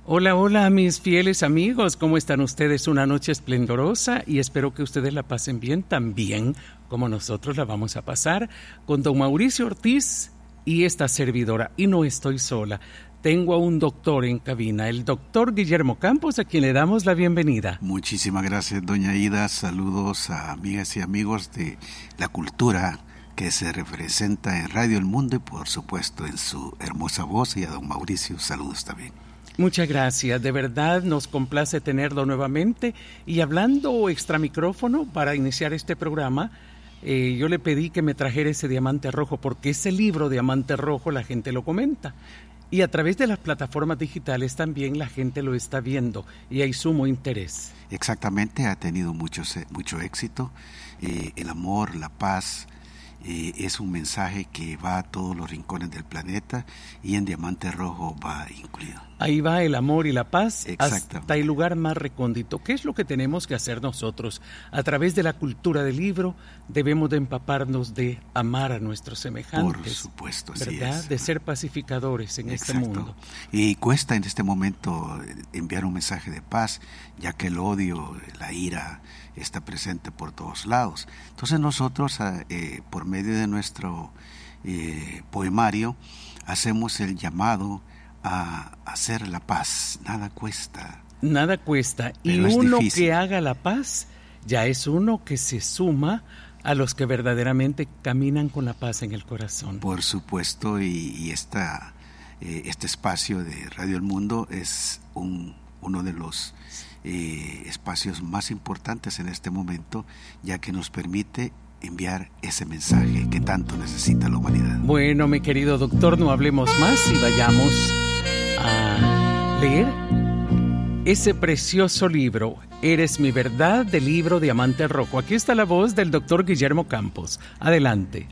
Hola, hola mis fieles amigos, ¿cómo están ustedes? Una noche esplendorosa y espero que ustedes la pasen bien también como nosotros la vamos a pasar con don Mauricio Ortiz y esta servidora. Y no estoy sola, tengo a un doctor en cabina, el doctor Guillermo Campos, a quien le damos la bienvenida. Muchísimas gracias, doña Ida. Saludos a amigas y amigos de la cultura que se representa en Radio El Mundo y por supuesto en su hermosa voz, y a don Mauricio, saludos también. Muchas gracias, de verdad nos complace tenerlo nuevamente. Y hablando extra micrófono, para iniciar este programa, yo le pedí que me trajera ese diamante rojo, porque ese libro Diamante Rojo la gente lo comenta. Y a través de las plataformas digitales también la gente lo está viendo y hay sumo interés. Exactamente, ha tenido mucho éxito. El amor, la paz, es un mensaje que va a todos los rincones del planeta y en Diamante Rojo va incluido. Ahí va el amor y la paz Exacto. Hasta el lugar más recóndito. ¿Qué es lo que tenemos que hacer nosotros? A través de la cultura del libro debemos de empaparnos de amar a nuestros semejantes. Por supuesto, así ¿verdad? es. De ser pacificadores en este mundo. Y cuesta en este momento enviar un mensaje de paz, ya que el odio, la ira está presente por todos lados. Entonces nosotros, por medio de nuestro poemario, hacemos el llamado a hacer la paz. Nada cuesta. Nada cuesta. Y uno que haga la paz ya es uno que se suma a los que verdaderamente caminan con la paz en el corazón. Por supuesto, y este espacio de Radio El Mundo es uno de los espacios más importantes en este momento, ya que nos permite enviar ese mensaje que tanto necesita la humanidad. Bueno, mi querido doctor, no hablemos más y vayamos a leer ese precioso libro, Eres mi verdad, del libro Diamante Rojo. Aquí está la voz del doctor Guillermo Campos. Adelante.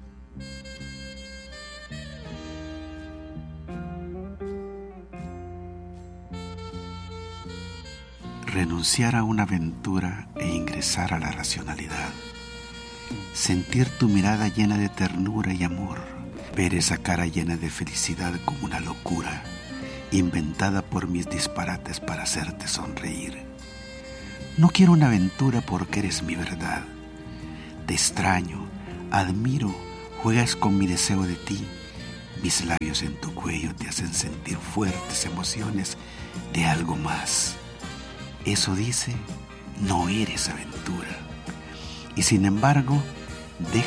Renunciar a una aventura e ingresar a la racionalidad. Sentir tu mirada llena de ternura y amor. Ver esa cara llena de felicidad como una locura, inventada por mis disparates para hacerte sonreír. No quiero una aventura porque eres mi verdad. Te extraño, admiro, juegas con mi deseo de ti. Mis labios en tu cuello te hacen sentir fuertes emociones de algo más. Eso dice, no eres aventura. Y sin embargo, deja